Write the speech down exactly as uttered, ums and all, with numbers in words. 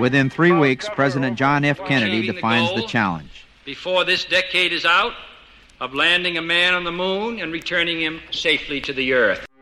Within three weeks, President John F. Kennedy defines the challenge. Before this decade is out, of landing a man on the moon and returning him safely to the earth.